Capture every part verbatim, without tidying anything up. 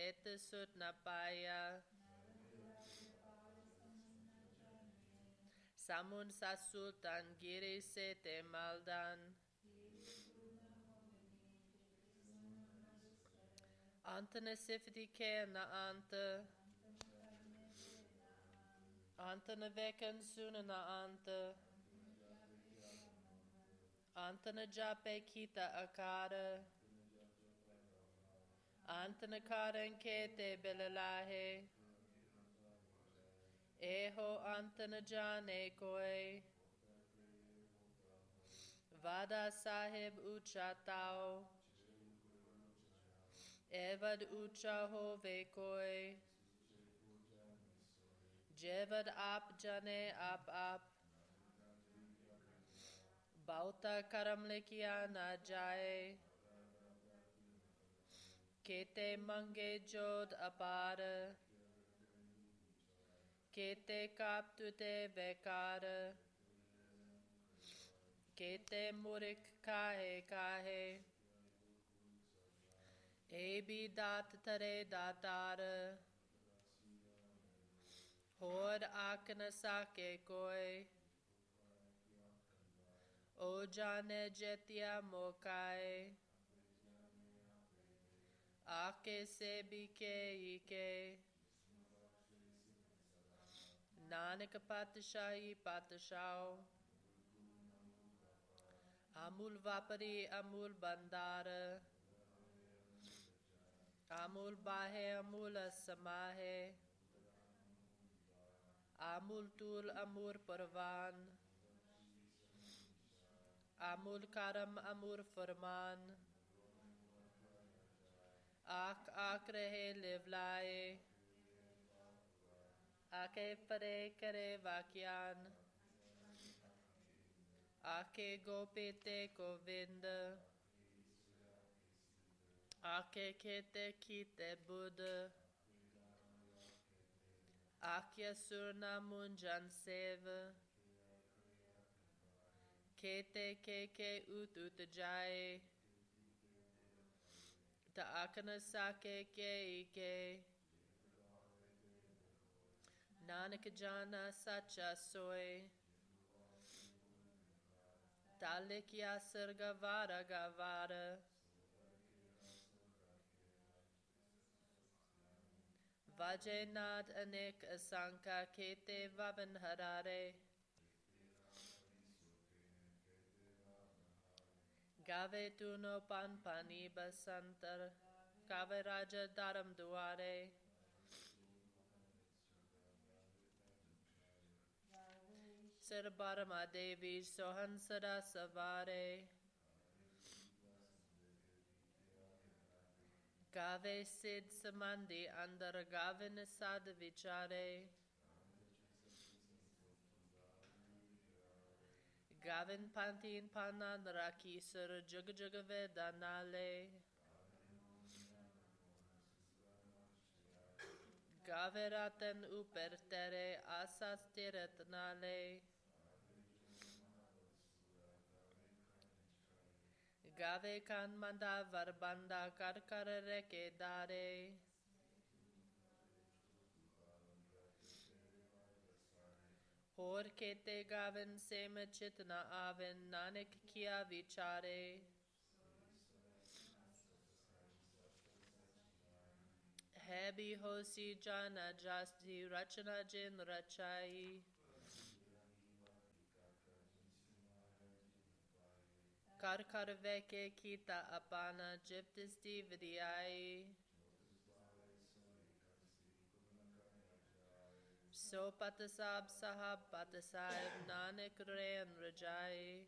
et sut napaya. Samun sasultan giri se te maldan. Antana sifti ke na anta. Antana vekan suna na anta. Antana jape kita akara. Antana karan ke te belalahe. Eho antana jane koi. Vada sahib ucha tao. Evad ucha hove koi. Jevad ap jane ap ap. Bauta karamlikia na jaye. Kete mange jod apara. Kete kaptu te vekara. Kete murik kahe kahe. Ebi dat tare datara. Hod akna sake koi. O jane jetya mokai. Ake sebi ke ike. Nanak patashahi patashao. Amul vapari amul bandara. Amul bahe amul samahe. Amul tul amur parvan. Amul karam amur farman. Ak ak rahe livlaye. Ake pare kare vakyan. Ake gopite govinda. Ake kete kite buddha. Akya surna munjan seva. Kete keke ut ut jaye. Ta akana sake ke ike. Nanak jana sacha soy. Talikya sargavara gavara. Vajenad anek asanka kete vavan harare. Gave tuno pan pani basantar. Kave raja daram duare. Sir Barama Devi Sohan Sada Savare. Gave Sid Samandi Andar Gavin Sad Vichare. Gavin Pantin Panan Raki Sur Jugajugave Danale. Gave Ratan Upertere Asas Tiratnale. Gave kan manda varbanda karkar reke dare. Hor kete gavin sema chitna avin nanak kiya vichare. Hebi hosi jana jasti rachana jin rachai. Kar kar veke kita apana jiptisti vidyai. So patasab sahab patasab nanak rayan rajai.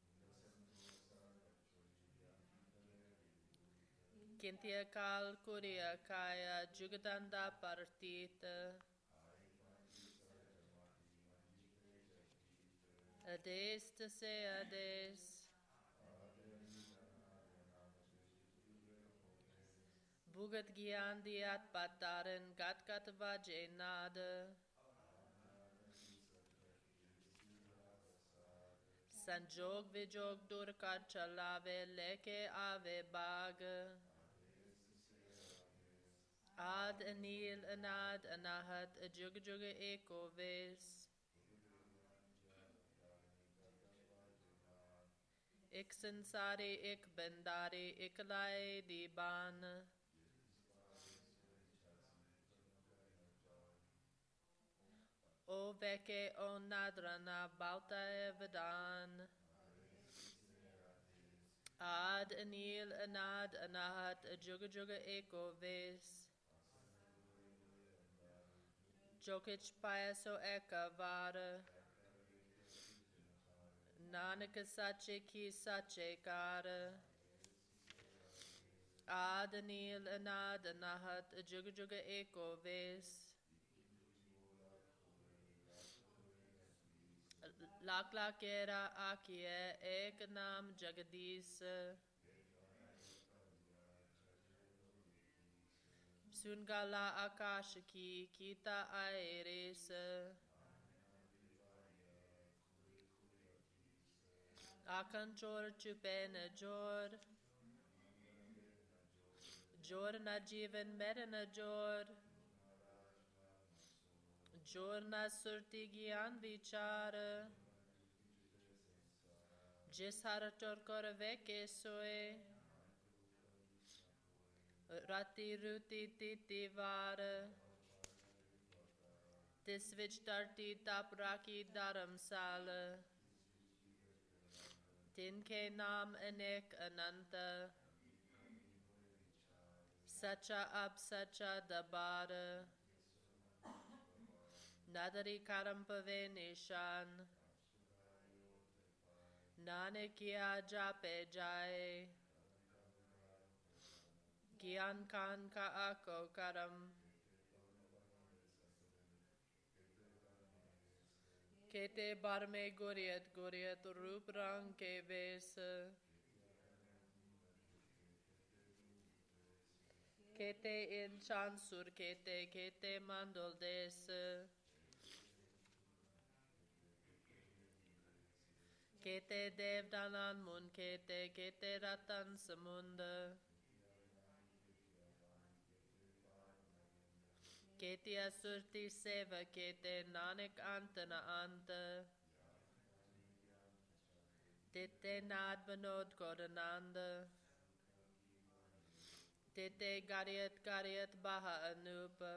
Kintia kal kuriya kaya jugadanda partita. Ades to say ades. Bugat gyan diat pataran gat gat vaje nada. Sanjog vijog durkar chalave leke ave bag. Ad anil anad anahat ajuga juga ekovis. Ik sensari ik bendari ik lai di ban. O veke o nadrana bauta evadan. Ad anil anad anahat ajuga juga ekovis. Jokic payaso eka vara. Nanaka sache ki sache kara. Ad anil anad anahat ajuga juga ekovis. Lak lak era akie ek nam jagadis. Sungala akashaki kita airis. Akanchor chupena jor. Jor na jivan merana jor. Jor na surti gyan vichara. Jis harator kor veke soe. Rati ruti titi vara. Tisvich darti tapraki dharamsala. Tinke nam anek ananta. Sacha ab sacha dabara. Nadari karampave nishan. Nanikya jape jaye. Gyan kan ka ako karam. Kete barme guriat guriat rup rang ke vesa. Kete in chansur kete kete mandol desa. Kete devdanan mun kete kete ratan samunda. Kete asurti seva kete nanak antana anta. Tete nad banod kodananda. Tete gariat gariat baha anupa.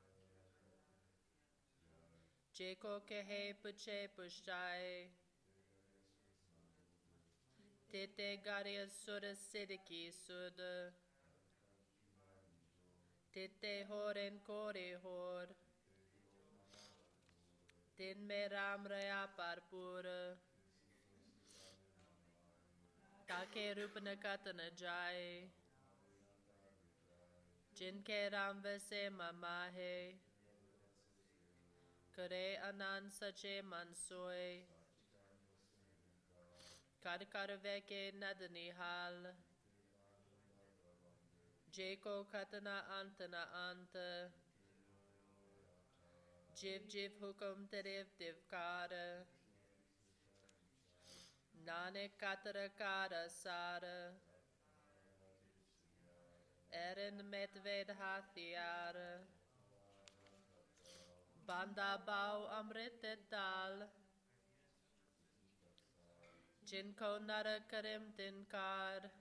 Jeko kehe puche pushai. Tete gariat sura sidiki suda. Tete horen kore hor. Tin me ram raya parpura. Kake rupana katana jai. Jinke ram vese mamahe. Kare anan sache mansoy. Kar kar veke nadani hal. Jeko katana antana anta. Jiv jiv hukum terev divkara. Nanak katara kara sara. Erin metved hathiara. Banda bau amritetal. Jinko nara karim tinkar.